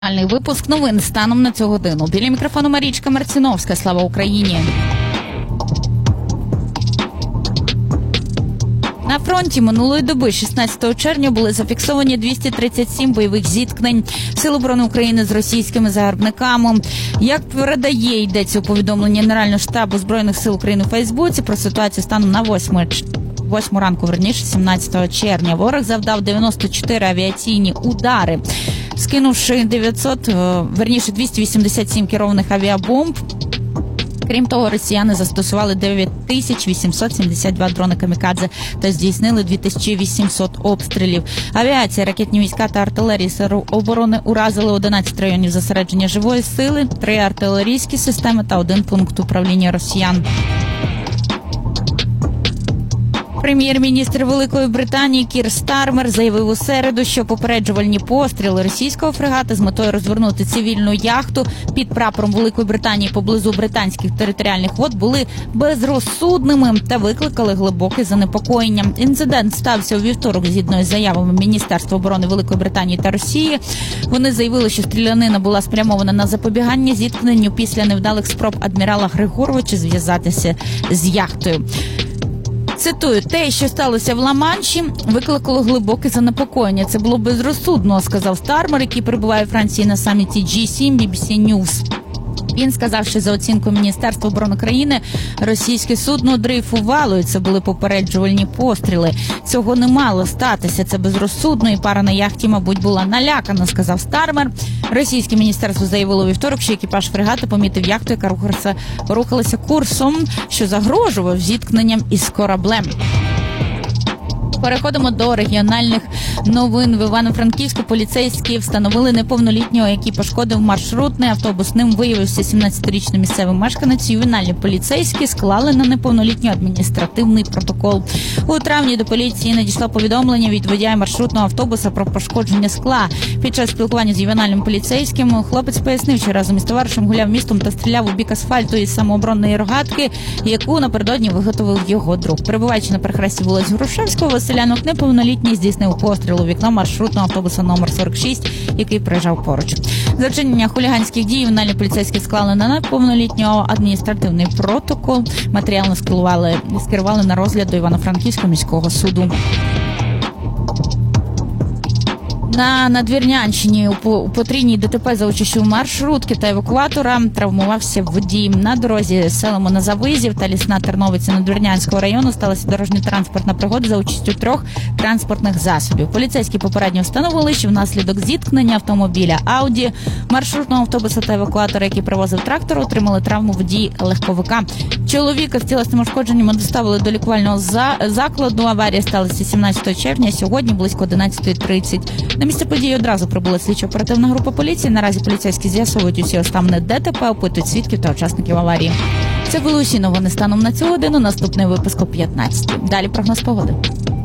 Випуск новин станом на цю годину. Біля мікрофону Марічка Марціновська. Слава Україні! На фронті минулої доби, 16 червня, були зафіксовані 237 бойових зіткнень Сил оборони України з російськими загарбниками. Як передає, йдеться у повідомленні Генерального штабу Збройних сил України у Фейсбуці про ситуацію станом на 8 ранку, 17 червня. Ворог завдав 94 авіаційні удари, скинувши 287 керованих авіабомб. Крім того, росіяни застосували 9872 дрони камікадзе та здійснили 2800 обстрілів. Авіація, ракетні війська та артилерії Сил оборони уразили 11 районів зосередження живої сили, 3 артилерійські системи та 1 пункт управління росіян. Прем'єр-міністр Великої Британії Кір Стармер заявив у середу, що попереджувальні постріли російського фрегата з метою розвернути цивільну яхту під прапором Великої Британії поблизу британських територіальних вод були безрозсудними та викликали глибоке занепокоєння. Інцидент стався у вівторок згідно з заявами Міністерства оборони Великої Британії та Росії. Вони заявили, що стрілянина була спрямована на запобігання зіткненню після невдалих спроб адмірала Григоровича зв'язатися з яхтою. Цитую, те, що сталося в Ла-Манші, викликало глибоке занепокоєння. Це було безрозсудно, сказав Стармер, який перебуває у Франції на саміті G7 BBC News. Він сказав, що за оцінкою Міністерства оборони країни російське судно дрейфувало, і це були попереджувальні постріли. Цього не мало статися, це безрозсудно, і пара на яхті, мабуть, була налякана, сказав Стармер. Російське міністерство заявило у вівторок, що екіпаж фрегата помітив яхту, яка рухалася курсом, що загрожував зіткненням із кораблем. Переходимо до регіональних новин. В Івано-Франківську поліцейські встановили неповнолітнього, який пошкодив маршрутний автобус. Ним виявився 17-річний місцевий мешканець. Ювенальні поліцейські склали на неповнолітнього адміністративний протокол. У травні до поліції надійшло повідомлення від водія маршрутного автобуса про пошкодження скла. Під час спілкування з ювенальним поліцейським хлопець пояснив, що разом із товаришем гуляв містом та стріляв у бік асфальту із самооборонної рогатки, яку напередодні виготовив його друг. Перебуваючи на перехресті вулиць Грушевського, Василянок неповнолітній здійснив постріл у вікно маршрутного автобуса номер 46, який проїжджав поруч. За вчинення хуліганських дій ювенальні поліцейські склали на неповнолітнього адміністративний протокол. Матеріал скерували на розгляд до Івано-Франківського міського суду. На Надвірнянщині у потрійній ДТП за участю маршрутки та евакуатора травмувався водій. На дорозі з селами Назавизів та Лісна Терновиця Надвірнянського району сталася дорожньо-транспортна пригода за участю 3 транспортних засобів. Поліцейські попередньо встановили, що внаслідок зіткнення автомобіля Ауді, маршрутного автобуса та евакуатора, який привозив трактор, отримали травму водії легковика. Чоловіка з тілесним ушкодженням доставили до лікувального закладу. Аварія сталася 17 червня, сьогодні близько 11:30. На місце події одразу прибула слідчо-оперативна група поліції. Наразі поліцейські з'ясовують усі обставини ДТП, опитують свідків та учасників аварії. Це були усі новини станом на цю годину. Наступний випуск о 15. Далі прогноз погоди.